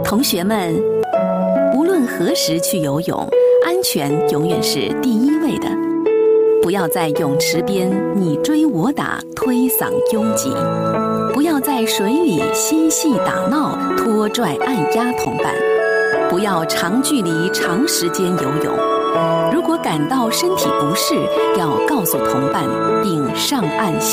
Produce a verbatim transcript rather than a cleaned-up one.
同学们，无论何时去游泳，安全永远是第一位的。不要在泳池边你追我打、推搡拥挤；不要在水里嬉戏打闹、拖拽按压同伴；不要长距离、长时间游泳。如果感到身体不适，要告诉同伴并上岸。